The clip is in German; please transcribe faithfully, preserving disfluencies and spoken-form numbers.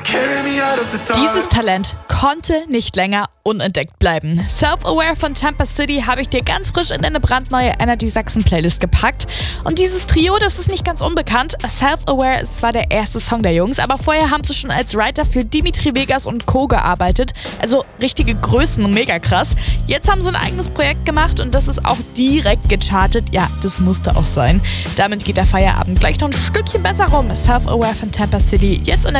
Dieses Talent konnte nicht länger unentdeckt bleiben. Self-Aware von Tampa City habe ich dir ganz frisch in eine brandneue Energy Sachsen Playlist gepackt. Und dieses Trio, das ist nicht ganz unbekannt. Self-Aware ist zwar der erste Song der Jungs, aber vorher haben sie schon als Writer für Dimitri Vegas und Co. gearbeitet. Also richtige Größen, mega krass. Jetzt haben sie ein eigenes Projekt gemacht und das ist auch direkt gechartet. Ja, das musste auch sein. Damit geht der Feierabend gleich noch ein Stückchen besser rum. Self-Aware von Tampa City, jetzt in der